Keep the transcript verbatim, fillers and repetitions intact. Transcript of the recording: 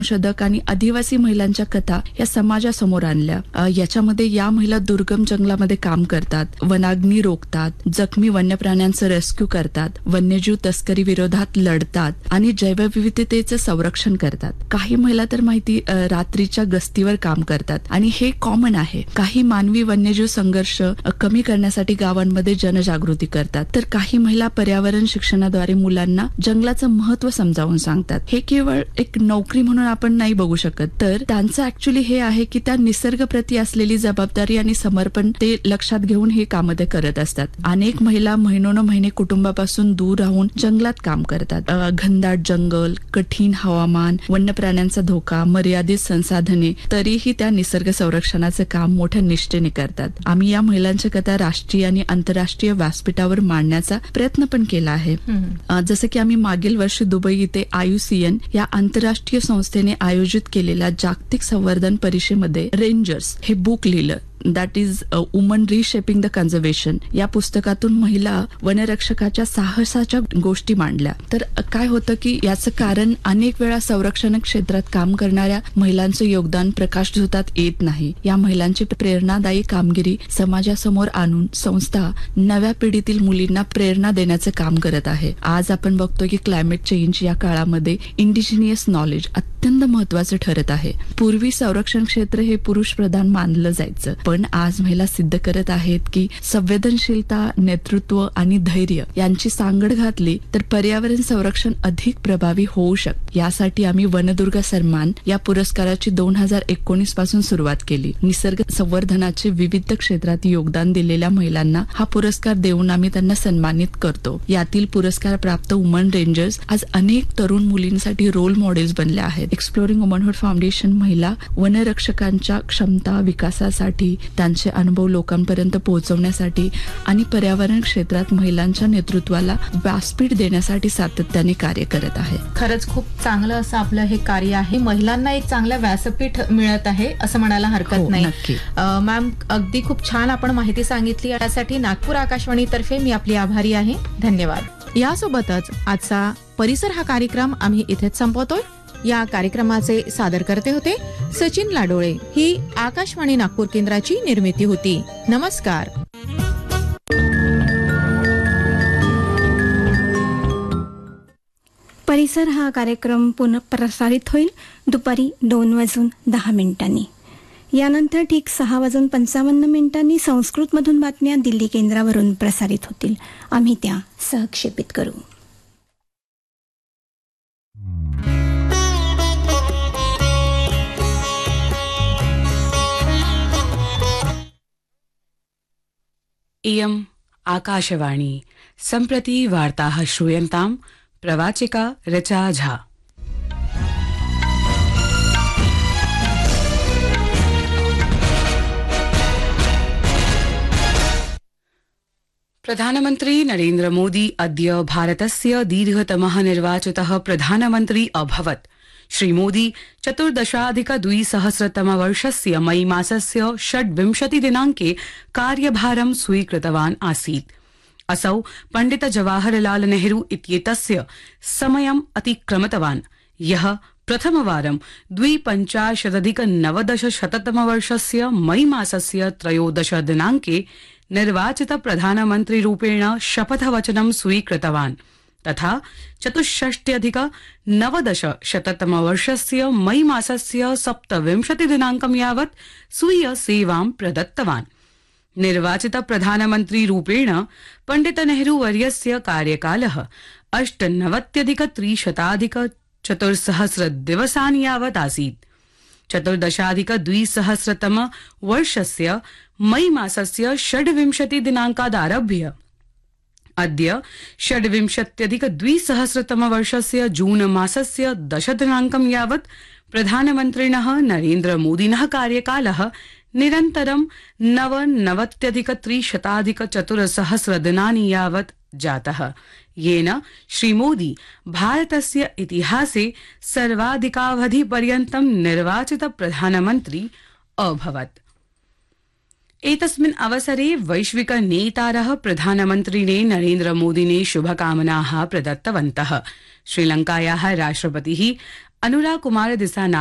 संशोधक आणि आदिवासी महिलांच्या कथा या समाजासमोर आणल्या. अ, याच्यामध्ये या महिला दुर्गम जंगलामध्ये काम करतात, वनाग्नी रोखतात, जखमी वन्य प्राण्यांचं रेस्क्यू करतात, वन्यजीव तस्करी विरोधात लढतात आणि जैवविविधतेचं संरक्षण करतात. काही महिला तर माहिती अ, रात्रीच्या गस्तीवर काम करतात आणि हे कॉमन आहे. काही मानवी वन्यजीव संघर्ष अ, कमी करण्यासाठी गावांमध्ये जनजागृती करतात, तर काही महिला पर्यावरण शिक्षणाद्वारे मुलांना जंगलाचं महत्व समजावून सांगतात. हे केवळ एक नोकरी म्हणून आपण नाही बघू शकत, तर त्यांचं ऍक्च्युली हे आहे की त्या निसर्गप्रती असलेली जबाबदारी आणि समर्पण ते लक्षात घेऊन हे काम ते करत असतात. अनेक महिला महिनोन महिने कुटुंबापासून दूर राहून जंगलात काम करतात. अ, घनदाट जंगल, कठीण हवामान, वन्य प्राण्यांचा धोका, मर्यादित संसाधने, तरीही त्या निसर्ग संरक्षणाचं काम मोठ्या निष्ठेने करतात. आम्ही या महिलांच्या कथा राष्ट्रीय आणि आंतरराष्ट्रीय व्यासपीठावर मांडण्याचा प्रयत्न पण केला आहे. अ, जसं की आम्ही मागील वर्षी दुबई इथे आयुसीएन या आंतरराष्ट्रीय संस्थेने आयोजित केलेल्या जागतिक संवर्धन परिषदेमध्ये रेंजर्स हे बुक लिहिलं. That is woman reshaping the conservation. या पुस्तकातून महिला वनरक्षकाच्या साहसाच्या गोष्टी मांडल्या. तर काय होतं की याचं कारण अनेक वेळा संरक्षण क्षेत्रात काम करणाऱ्या महिलांचं योगदान प्रकाशझोतात येत नाही. या महिलांची प्रेरणादायी कामगिरी समाजासमोर आणून संस्था नव्या पिढीतील मुलींना प्रेरणा देण्याचं काम करत आहे. आज आपण बघतो की क्लायमेट चेंज या काळामध्ये इंडिजिनियस नॉलेज अत्यंत महत्वाचं ठरत आहे. पूर्वी संरक्षण क्षेत्र हे पुरुष प्रधान मानलं जायचं, पण आज महिला सिद्ध करत आहेत की संवेदनशीलता, नेतृत्व आणि धैर्य यांची सांगड घातली तर पर्यावरण संरक्षण अधिक प्रभावी होऊ शकते. यासाठी आम्ही वनदुर्गा सन्मान या पुरस्काराची दोन हजार एकोणीस पासून सुरुवात केली. निसर्ग संवर्धनाचे विविध क्षेत्रात योगदान दिलेल्या महिलांना हा पुरस्कार देऊन आम्ही त्यांना सन्मानित करतो. यातील पुरस्कार प्राप्त वुमन रेंजर्स आज अनेक तरुण मुलींसाठी रोल मॉडेल्स बनल्या आहेत. एक्सप्लोरिंग वुमनहुड फाउंडेशन महिला वनरक्षकांच्या क्षमता विकासासाठी, त्यांचे अनुभव लोकांपर्यंत पोहोचवण्यासाठी आणि पर्यावरण क्षेत्रात महिलांच्या नेतृत्वाला व्यासपीठ देण्यासाठी सातत्याने कार्य करत आहे. खरंच खूप चांगलं असं आपलं हे कार्य आहे. महिलांना एक चांगलं व्यासपीठ मिळत आहे असं म्हणायला हरकत नाही. मॅम, अगदी खूप छान आपण माहिती सांगितली. त्यासाठी नागपूर आकाशवाणीतर्फे मी आपली आभारी आहे. धन्यवाद. यासोबतच आजचा परिसर हा कार्यक्रम आम्ही इथेच संपवतोय. या कार्यक्रमाचे सादर करते होते सचिन लाडोळे. ही आकाशवाणी नागपूर केंद्राची निर्मिती होती. नमस्कार. परिसर हा कार्यक्रम पुनः प्रसारित होईल दुपारी दोन वाजून दहा मिनिटांनी. यानंतर ठीक सहा वाजून पंचावन्न मिनिटांनी संस्कृतमधून बातम्या दिल्ली केंद्रावरून प्रसारित होतील. आम्ही त्या सहक्षेपित करू. इयम् आकाशवाणी. सम्प्रति वार्ताः श्रूयन्ताम्. प्रवाचिका ऋचा झा. प्रधानमन्त्री नरेन्द्र मोदी अद्य भारतस्य दीर्घतमः निर्वाचितः प्रधानमन्त्री अभवत्. श्रीमोदी चतुर्दशाधिक द्विसहस्रतमवर्षस्य मई मासस्य षड्विंशति दिनाङ्के कार्यभारं स्वीकृतवान् आसीत्. असौ पण्डित जवाहरलाल नेहरू इत्येतस्य समयम् अतिक्रमितवान्, यः प्रथमवारं द्विपञ्चाशदधिक नवदशशततमवर्षस्य मई मासस्य त्रयोदश दिनाङ्के निर्वाचित प्रधानमन्त्रीरूपेण शपथवचनं स्वीकृतवान्, तथा चतुष्षष्ट्यधिक नवदशशततमवर्षस्य मई मासस्य सप्तविंशति दिनाङ्कं यावत् स्वीय सेवां प्रदत्तवान्. निर्वाचित प्रधानमन्त्री रूपेण पण्डित नेहरू वर्यस्य कार्यकालः अष्टनवत्यधिक त्रिशताधिक चतुर्सहस्र दिवसानि यावत् आसीत्. चतुर्दशाधिक द्विसहस्रतम वर्षस्य मई मासस्य षड्विंशति दिनाङ्कादारभ्य अद्य षड्विंशत्यधिक द्विसहस्रतम वर्षस्य जून मासस्य दश दिनाङ्कं यावत् प्रधानमन्त्रिणः नरेन्द्र मोदिनः कार्यकालः निरन्तरं नवनवत्यधिक त्रिशताधिक चतुर्सहस्र दिनानि यावत् जातः, येन श्रीमोदी भारतस्य इतिहासे सर्वाधिकावधिपर्यन्तं निर्वाचित प्रधानमन्त्री अभवत्. एतस्मिन् अवसरे वैश्विक नेतारः प्रधानमन्त्रिणे नरेन्द्र मोदिने शुभकामनाः प्रदत्तवन्तः. श्रीलङ्कायाः राष्ट्रपतिः अनुराग कुमार दिसा